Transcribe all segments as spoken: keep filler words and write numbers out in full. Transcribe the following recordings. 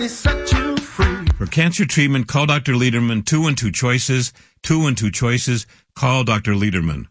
Set you free. For cancer treatment, call Doctor Lederman. Two and two choices. Two and two choices. Call Doctor Lederman.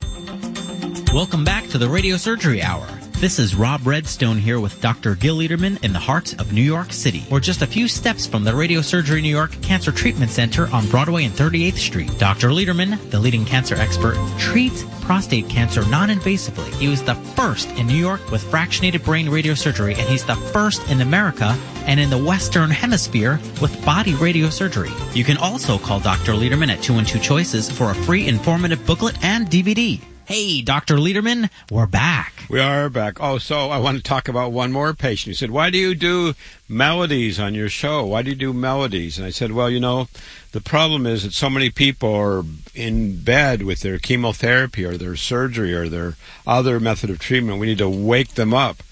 Welcome back to the Radio Surgery Hour. This is Rob Redstone here with Doctor Gil Lederman in the heart of New York City. We're just a few steps from the Radio Surgery New York Cancer Treatment Center on Broadway and thirty-eighth Street. Doctor Lederman, the leading cancer expert, treats prostate cancer non-invasively. He was the first in New York with fractionated brain radiosurgery, and he's the first in America and in the Western Hemisphere with body radiosurgery. You can also call Doctor Lederman at two and two choices for a free informative booklet and D V D. Hey, Doctor Lederman, we're back. We are back. Oh, so I want to talk about one more patient. He said, why do you do melodies on your show? Why do you do melodies? And I said, well, you know, the problem is that so many people are in bed with their chemotherapy or their surgery or their other method of treatment. We need to wake them up.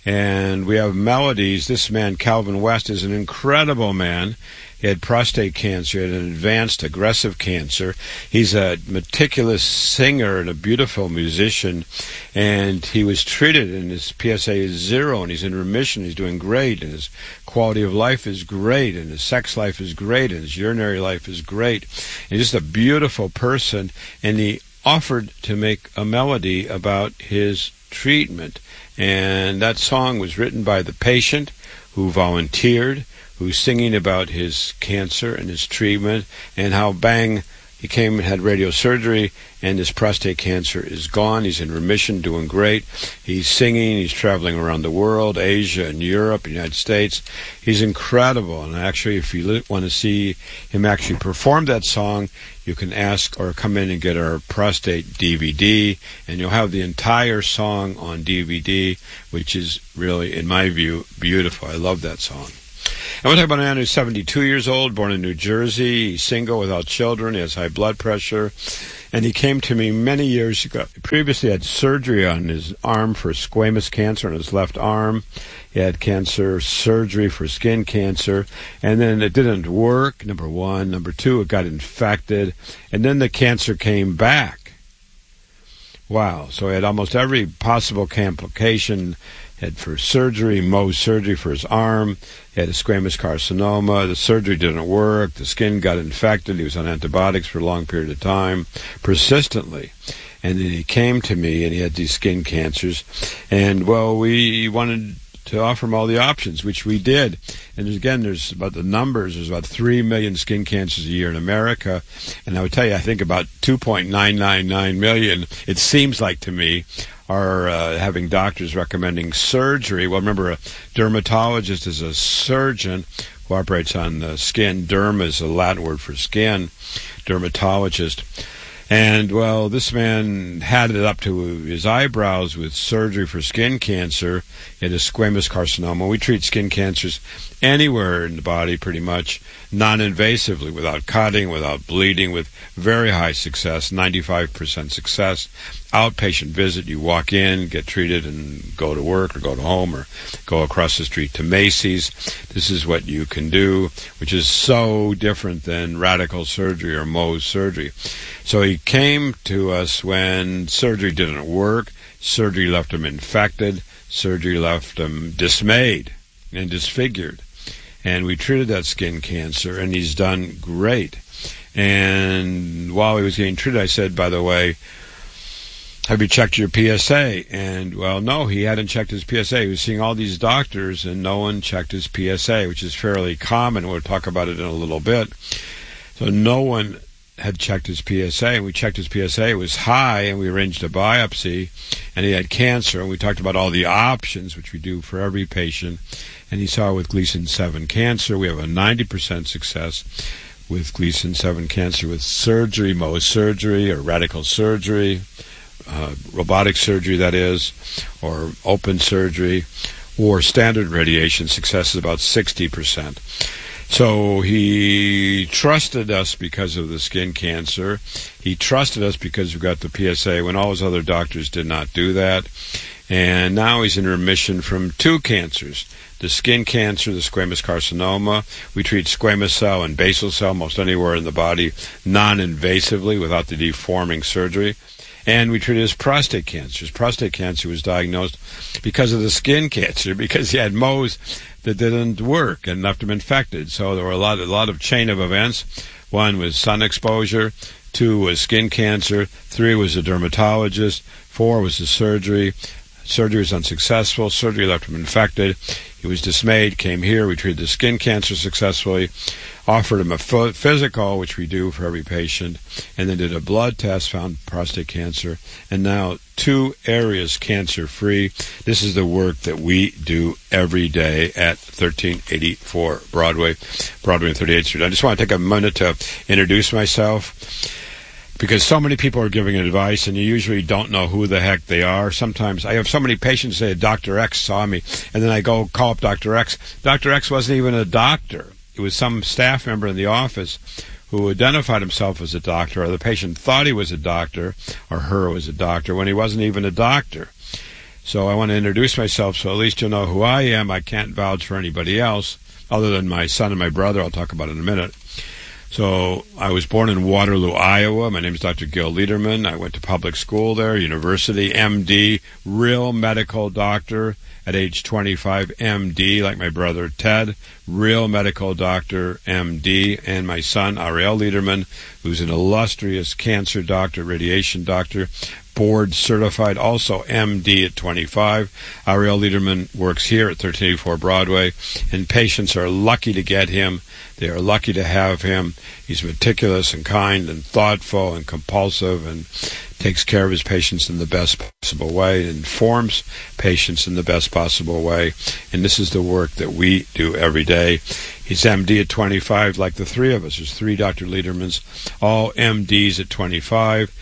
And we have melodies. This man, Calvin West, is an incredible man. He had prostate cancer, he had an advanced aggressive cancer. He's a meticulous singer and a beautiful musician, and he was treated, and his P S A is zero, and he's in remission. He's doing great, and his quality of life is great, and his sex life is great, and his urinary life is great. And he's just a beautiful person, and he offered to make a melody about his treatment. And that song was written by the patient who volunteered, who's singing about his cancer and his treatment and how, bang, he came and had radiosurgery and his prostate cancer is gone. He's in remission, doing great. He's singing. He's traveling around the world, Asia and Europe, and United States. He's incredible. And actually, if you li- want to see him actually perform that song, you can ask or come in and get our prostate D V D, and you'll have the entire song on D V D, which is really, in my view, beautiful. I love that song. I want to talk about a man who's seventy-two years old, born in New Jersey. He's single, without children. He has high blood pressure. And he came to me many years ago. He previously had surgery on his arm for squamous cancer on his left arm. He had cancer surgery for skin cancer. And then it didn't work, number one. Number two, it got infected. And then the cancer came back. Wow. So he had almost every possible complication. Had for surgery, Mohs surgery for his arm. He had a squamous carcinoma. The surgery didn't work. The skin got infected. He was on antibiotics for a long period of time, persistently. And then he came to me, and he had these skin cancers. And, well, we wanted to offer him all the options, which we did. And again, there's about the numbers. There's about three million skin cancers a year in America. And I would tell you, I think about two point nine nine nine million, it seems like to me, are uh, having doctors recommending surgery. Well, remember, a dermatologist is a surgeon who operates on the skin. Derm is a Latin word for skin, dermatologist. And, well, this man had it up to his eyebrows with surgery for skin cancer. He had a squamous carcinoma. We treat skin cancers anywhere in the body, pretty much, non-invasively, without cutting, without bleeding, with very high success, ninety-five percent success. Outpatient visit, you walk in, get treated, and go to work or go to home or go across the street to Macy's. This is what you can do, which is so different than radical surgery or Mohs surgery. So he came to us when surgery didn't work. Surgery left him infected. Surgery left him dismayed and disfigured. And we treated that skin cancer, and he's done great. And while he was getting treated, I said, by the way, have you checked your P S A? And, well, no, he hadn't checked his P S A. He was seeing all these doctors, and no one checked his P S A, which is fairly common. We'll talk about it in a little bit. So no one had checked his P S A, and we checked his P S A. It was high, and we arranged a biopsy, and he had cancer, and we talked about all the options, which we do for every patient, and he saw with Gleason seven cancer. We have a ninety percent success with Gleason seven cancer with surgery, Mohs surgery, or radical surgery, uh, robotic surgery, that is, or open surgery, or standard radiation. Success is about sixty percent. So he trusted us because of the skin cancer. He trusted us because we got the P S A when all his other doctors did not do that. And now he's in remission from two cancers. The skin cancer, the squamous carcinoma. We treat squamous cell and basal cell most anywhere in the body non-invasively without the deforming surgery. And we treated his prostate cancer. His prostate cancer was diagnosed because of the skin cancer, because he had Mohs that didn't work and left him infected. So there were a lot, a lot of chain of events. One was sun exposure. Two was skin cancer. Three was a dermatologist. Four was the surgery. Surgery was unsuccessful. Surgery left him infected. He was dismayed, came here. We treated the skin cancer successfully, offered him a physical, which we do for every patient, and then did a blood test, found prostate cancer, and now two areas cancer-free. This is the work that we do every day at thirteen eighty-four Broadway, Broadway and thirty-eighth Street. I just want to take a minute to introduce myself, because so many people are giving advice, and you usually don't know who the heck they are. Sometimes I have so many patients say, Doctor X saw me, and then I go call up Doctor X. Doctor X wasn't even a doctor. It was some staff member in the office who identified himself as a doctor, or the patient thought he was a doctor, or her was a doctor, when he wasn't even a doctor. So I want to introduce myself so at least you'll know who I am. I can't vouch for anybody else, other than my son and my brother. I'll talk about it in a minute. So I was born in Waterloo, Iowa. My name is Doctor Gil Lederman. I went to public school there, university, M D, real medical doctor at age twenty-five, M D, like my brother Ted, real medical doctor, M D, and my son, Ariel Lederman, who's an illustrious cancer doctor, radiation doctor, board certified, also M D at twenty-five. Ariel Lederman works here at thirteen eighty-four Broadway, and patients are lucky to get him. They are lucky to have him. He's meticulous and kind and thoughtful and compulsive and takes care of his patients in the best possible way, informs patients in the best possible way. And this is the work that we do every day. He's M D at twenty-five, like the three of us. There's three Doctor Ledermans, all M Ds at twenty-five.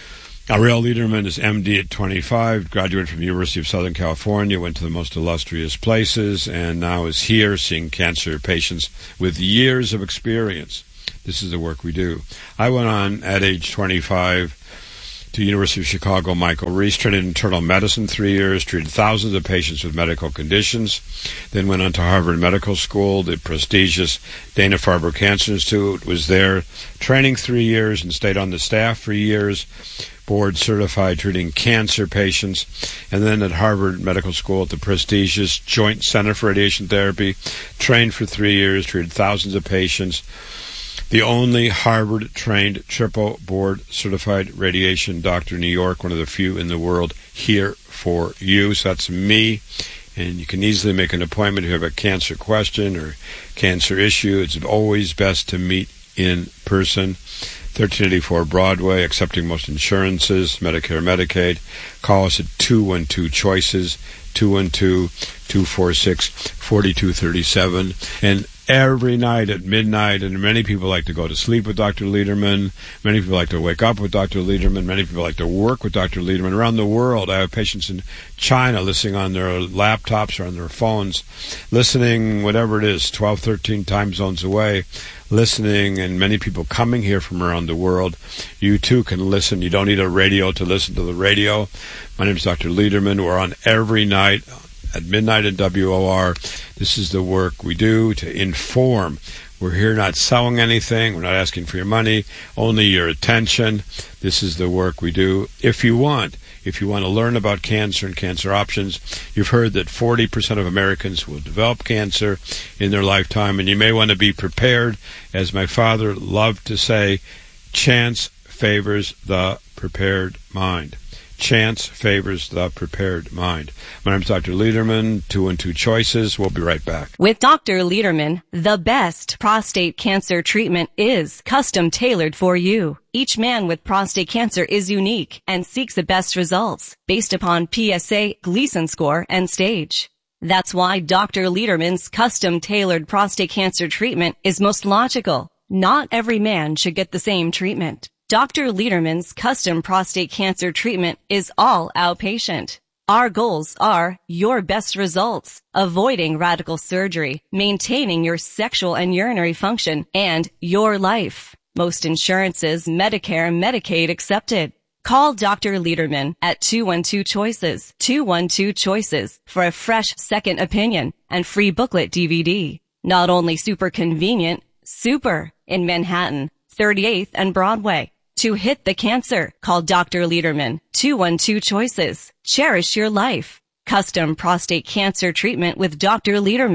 Ariel Lederman is M D at twenty-five, graduated from the University of Southern California, went to the most illustrious places, and now is here seeing cancer patients with years of experience. This is the work we do. I went on at age twenty-five to University of Chicago, Michael Reese, trained in internal medicine three years, treated thousands of patients with medical conditions, then went on to Harvard Medical School, the prestigious Dana-Farber Cancer Institute, was there training three years and stayed on the staff for years, board certified treating cancer patients, and then at Harvard Medical School at the prestigious Joint Center for Radiation Therapy, trained for three years, treated thousands of patients. The only Harvard-trained triple board-certified radiation doctor in New York, one of the few in the world, here for you. So that's me, and you can easily make an appointment if you have a cancer question or cancer issue. It's always best to meet in person. thirteen eighty-four Broadway, accepting most insurances, Medicare, Medicaid. Call us at two one two choices, two one two, two four six, four two three seven. And every night at midnight, and many people like to go to sleep with Doctor Lederman. Many people like to wake up with Doctor Lederman. Many people like to work with Doctor Lederman. Around the world, I have patients in China listening on their laptops or on their phones, listening, whatever it is, twelve, thirteen time zones away, listening, and many people coming here from around the world. You too can listen. You don't need a radio to listen to the radio. My name is Doctor Lederman. We're on every night at midnight at W O R. This is the work we do to inform. We're here not selling anything. We're not asking for your money, only your attention. This is the work we do. If you want, if you want to learn about cancer and cancer options, you've heard that forty percent of Americans will develop cancer in their lifetime, and you may want to be prepared. As my father loved to say, chance favors the prepared mind. Chance favors the prepared mind. My name is Doctor Lederman, two and two choices. We'll be right back. With Doctor Lederman, the best prostate cancer treatment is custom tailored for you. Each man with prostate cancer is unique and seeks the best results based upon P S A, Gleason score, and stage. That's why Doctor Lederman's custom tailored prostate cancer treatment is most logical. Not every man should get the same treatment. Doctor Lederman's custom prostate cancer treatment is all outpatient. Our goals are your best results, avoiding radical surgery, maintaining your sexual and urinary function, and your life. Most insurances, Medicare, Medicaid accepted. Call Doctor Lederman at two one two choices, two one two choices for a fresh second opinion and free booklet D V D. Not only super convenient, super in Manhattan, thirty-eighth and Broadway. To hit the cancer, call Doctor Lederman, two one two choices. Cherish your life. Custom prostate cancer treatment with Doctor Lederman,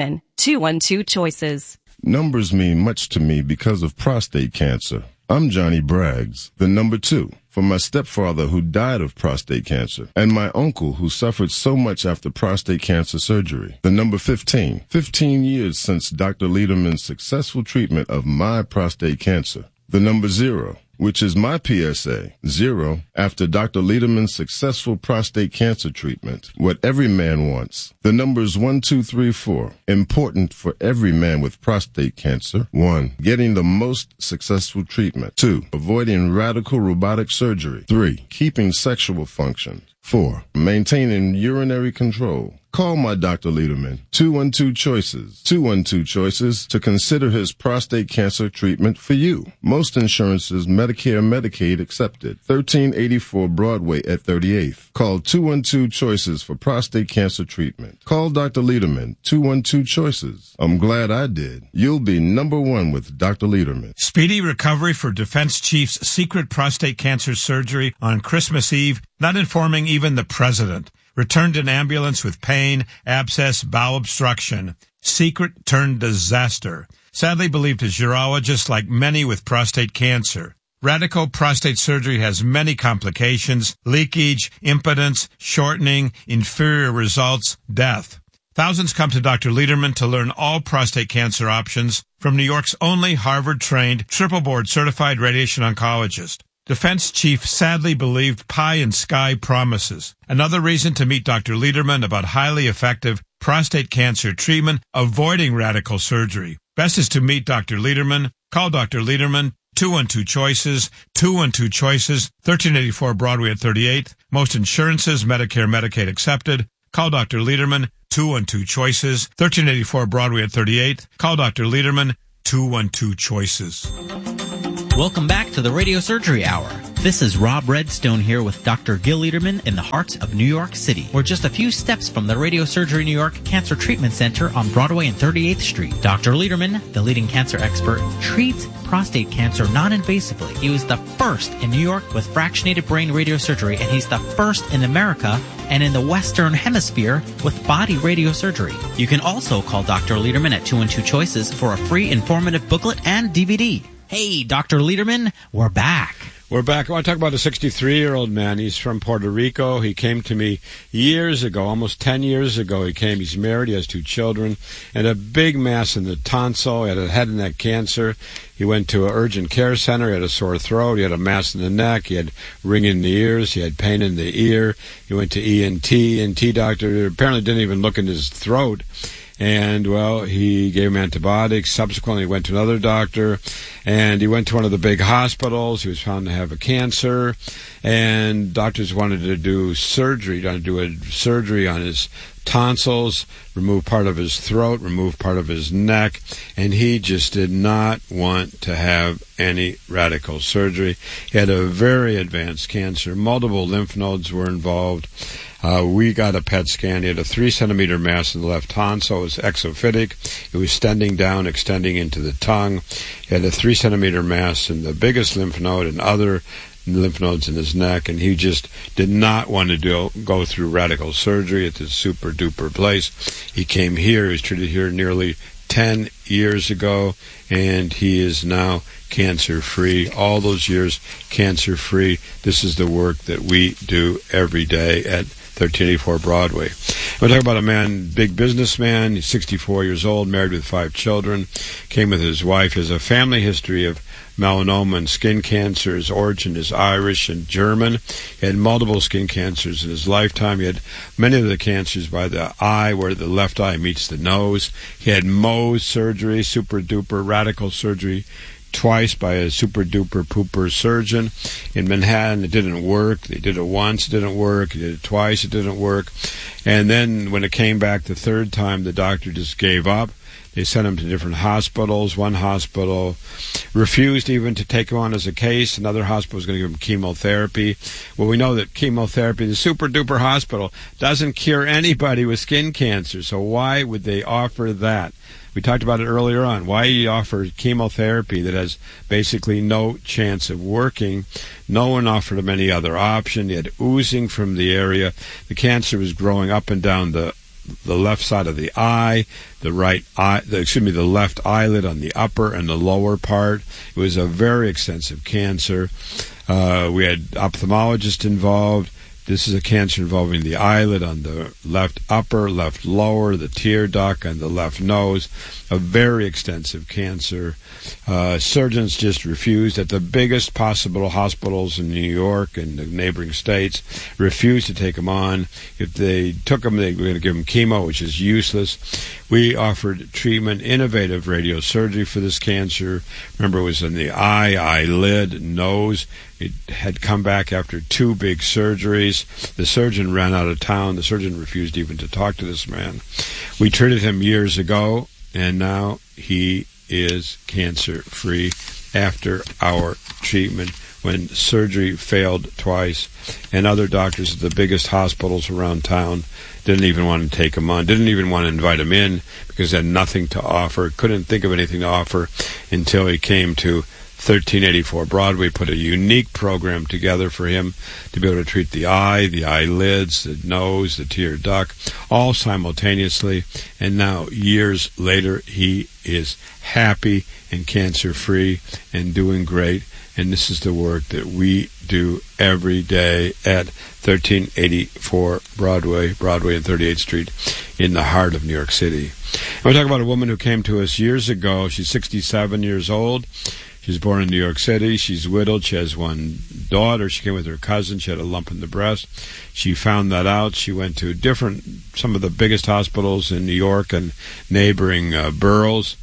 two one two choices. Numbers mean much to me because of prostate cancer. I'm Johnny Braggs, the number two, for my stepfather who died of prostate cancer, and my uncle who suffered so much after prostate cancer surgery. The number fifteen, fifteen years since Doctor Lederman's successful treatment of my prostate cancer. The number zero, which is my P S A, zero, after Doctor Lederman's successful prostate cancer treatment. What every man wants. The numbers one, two, three, four, important for every man with prostate cancer. One, getting the most successful treatment. Two, avoiding radical robotic surgery. Three, keeping sexual function. Four, maintaining urinary control. Call my Doctor Lederman, two one two choices, two one two choices to consider his prostate cancer treatment for you. Most insurances, Medicare, Medicaid accepted. thirteen eighty-four Broadway at thirty-eighth. Call two one two choices for prostate cancer treatment. Call Doctor Lederman, two one two choices. I'm glad I did. You'll be number one with Doctor Lederman. Speedy recovery for Defense Chief's secret prostate cancer surgery on Christmas Eve, not informing even the president. Returned in ambulance with pain, abscess, bowel obstruction. Secret turned disaster. Sadly believed his urologist, like many with prostate cancer. Radical prostate surgery has many complications: leakage, impotence, shortening, inferior results, death. Thousands come to Doctor Lederman to learn all prostate cancer options from New York's only Harvard-trained, triple-board certified radiation oncologist. Defense Chief sadly believed pie in sky promises. Another reason to meet Doctor Lederman about highly effective prostate cancer treatment, avoiding radical surgery. Best is to meet Doctor Lederman. Call Doctor Lederman, two one two choices, two one two choices, thirteen eighty-four Broadway at thirty-eighth. Most insurances, Medicare, Medicaid accepted. Call Doctor Lederman, two one two choices, thirteen eighty-four Broadway at thirty-eighth. Call Doctor Lederman, two one two choices. Welcome back to the Radio Surgery Hour. This is Rob Redstone here with Doctor Gil Lederman in the heart of New York City. We're just a few steps from the Radio Surgery New York Cancer Treatment Center on Broadway and thirty-eighth Street. Doctor Lederman, the leading cancer expert, treats prostate cancer non-invasively. He was the first in New York with fractionated brain radiosurgery, and he's the first in America and in the Western Hemisphere with body radiosurgery. You can also call Doctor Lederman at two one two choices for a free informative booklet and D V D. Hey, Doctor Lederman, we're back. We're back. I want to talk about a sixty-three-year-old man. He's from Puerto Rico. He came to me years ago, almost ten years ago. He came. He's married. He has two children. And a big mass in the tonsil. He had a head and neck cancer. He went to an urgent care center. He had a sore throat. He had a mass in the neck. He had ringing in the ears. He had pain in the ear. He went to E N T. E N T doctor apparently didn't even look in his throat. And, well, he gave him antibiotics. Subsequently, he went to another doctor, and he went to one of the big hospitals. He was found to have a cancer, and doctors wanted to do surgery, wanted to do a surgery on his tonsils, remove part of his throat, remove part of his neck, and he just did not want to have any radical surgery. He had a very advanced cancer. Multiple lymph nodes were involved. Uh, we got a P E T scan. He had a three centimeter mass in the left tonsil. It was exophytic. It was extending down, extending into the tongue. He had a three centimeter mass in the biggest lymph node and other lymph nodes in his neck, and he just did not want to do, go through radical surgery at this super duper place. He came here. He was treated here nearly ten years ago, and he is now cancer-free. All those years cancer-free. This is the work that we do every day at thirteen eighty-four Broadway. We're talking about a man, big businessman. He's sixty-four years old, married with five children, came with his wife. He has a family history of melanoma and skin cancer. His origin is Irish and German. He had multiple skin cancers in his lifetime. He had many of the cancers by the eye, where the left eye meets the nose. He had Mohs surgery, super-duper radical surgery, twice by a super-duper pooper surgeon in Manhattan. It didn't work. They did it once, it didn't work. They did it twice, it didn't work. And then when it came back the third time, the doctor just gave up. They sent him to different hospitals. One hospital refused even to take him on as a case. Another hospital was going to give him chemotherapy. Well, we know that chemotherapy, the super-duper hospital, doesn't cure anybody with skin cancer. So why would they offer that? We talked about it earlier on. Why you offer chemotherapy that has basically no chance of working? No one offered him any other option. He had oozing from the area. The cancer was growing up and down the the left side of the eye, the right eye, the, excuse me, the left eyelid on the upper and the lower part. It was a very extensive cancer. Uh, we had ophthalmologists involved. This is a cancer involving the eyelid on the left upper, left lower, the tear duct, and the left nose. A very extensive cancer. Uh, surgeons just refused at the biggest possible hospitals in New York and the neighboring states, refused to take him on. If they took him, they were going to give him chemo, which is useless. We offered treatment, innovative radiosurgery for this cancer. Remember, it was in the eye, eyelid, nose. It had come back after two big surgeries. The surgeon ran out of town. The surgeon refused even to talk to this man. We treated him years ago, and now he is cancer-free after our treatment when surgery failed twice, and other doctors at the biggest hospitals around town didn't even want to take him on, didn't even want to invite him in because they had nothing to offer, couldn't think of anything to offer until he came to thirteen eighty-four Broadway, put a unique program together for him to be able to treat the eye, the eyelids, the nose, the tear duct, all simultaneously. And now, years later, he is happy and cancer-free and doing great. And this is the work that we do every day at thirteen eighty-four Broadway, Broadway and thirty-eighth Street in the heart of New York City. And we talk about a woman who came to us years ago. She's sixty-seven years old. She was born in New York City. She's widowed. She has one daughter. She came with her cousin. She had a lump in the breast. She found that out. She went to different, some of the biggest hospitals in New York and neighboring uh, boroughs.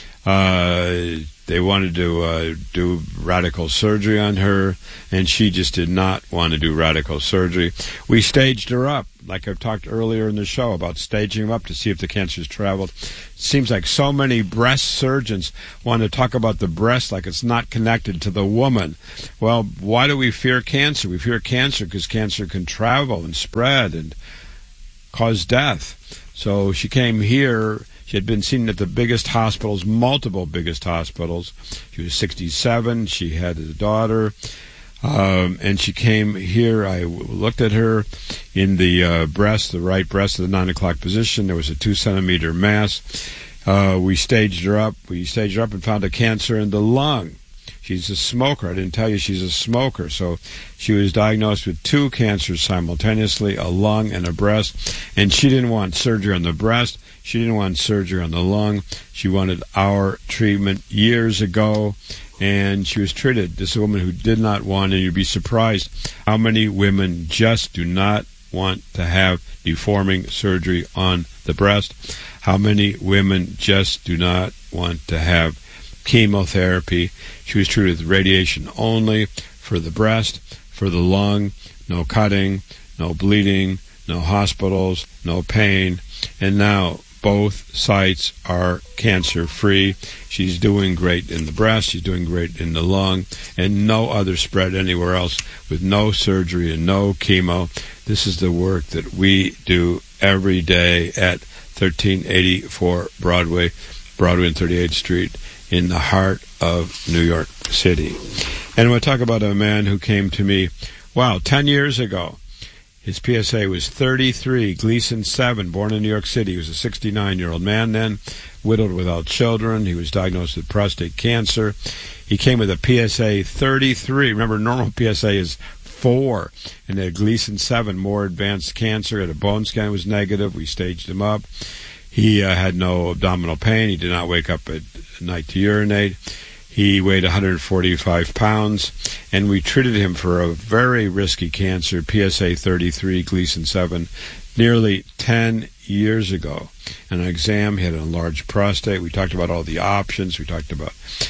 Uh, they wanted to uh, do radical surgery on her, and she just did not want to do radical surgery. We staged her up, like I've talked earlier in the show about staging her up to see if the cancer's traveled. It seems like so many breast surgeons want to talk about the breast like it's not connected to the woman. Well, why do we fear cancer? We fear cancer because cancer can travel and spread and cause death. So she came here. She had been seen at the biggest hospitals, multiple biggest hospitals. She was sixty-seven. She had a daughter. Um, and she came here. I w- looked at her in the uh, breast, the right breast, the nine o'clock position. There was a two-centimeter mass. Uh, we staged her up. We staged her up and found a cancer in the lung. She's a smoker. I didn't tell you she's a smoker. So she was diagnosed with two cancers simultaneously, a lung and a breast. And she didn't want surgery on the breast. She didn't want surgery on the lung. She wanted our treatment years ago, and she was treated. This is a woman who did not want, and you'd be surprised how many women just do not want to have deforming surgery on the breast. How many women just do not want to have chemotherapy. She was treated with radiation only for the breast, for the lung, no cutting, no bleeding, no hospitals, no pain, and now both sites are cancer-free. She's doing great in the breast, she's doing great in the lung, and no other spread anywhere else with no surgery and no chemo. This is the work that we do every day at thirteen eighty-four Broadway, Broadway and thirty-eighth Street in the heart of New York City. And we'll talk about a man who came to me, wow, ten years ago. His P S A was thirty-three, Gleason seven, born in New York City. He was a sixty-nine-year-old man then, widowed without children. He was diagnosed with prostate cancer. He came with a P S A thirty-three. Remember, normal P S A is four. And a Gleason seven, more advanced cancer. Had a bone scan, was negative. We staged him up. He uh, had no abdominal pain. He did not wake up at night to urinate. He weighed one hundred forty-five pounds, and we treated him for a very risky cancer, P S A thirty-three, Gleason seven, nearly ten years ago. An exam, he had an enlarged prostate. We talked about all the options. We talked about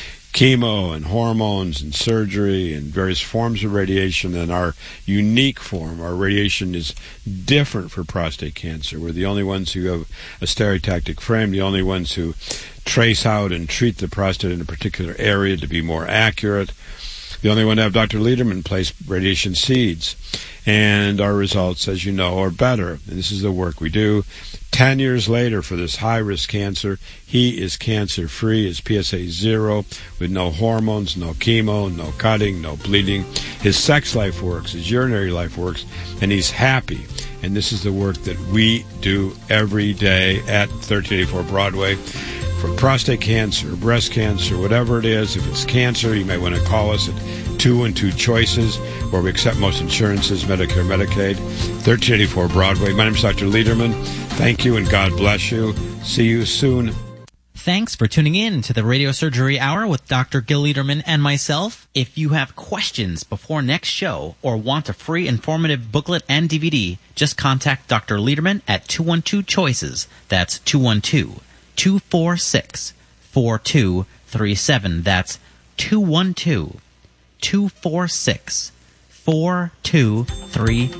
chemo and hormones and surgery and various forms of radiation. And our unique form, our radiation is different for prostate cancer. We're the only ones who have a stereotactic frame, the only ones who trace out and treat the prostate in a particular area to be more accurate. The only one to have Doctor Lederman place radiation seeds. And our results, as you know, are better. And this is the work we do. Ten years later, for this high-risk cancer, he is cancer-free. His P S A zero, with no hormones, no chemo, no cutting, no bleeding. His sex life works, his urinary life works, and he's happy. And this is the work that we do every day at thirteen eighty-four Broadway. For prostate cancer, breast cancer, whatever it is, if it's cancer, you may want to call us at two and two Choices, where we accept most insurances, Medicare, Medicaid, thirteen eighty-four Broadway. My name is Doctor Lederman. Thank you, and God bless you. See you soon. Thanks for tuning in to the Radio Surgery Hour with Doctor Gil Lederman and myself. If you have questions before next show or want a free informative booklet and D V D, just contact Doctor Lederman at two one two Choices. That's two one two, two four six, four two three seven. That's two one two, two four six, four two three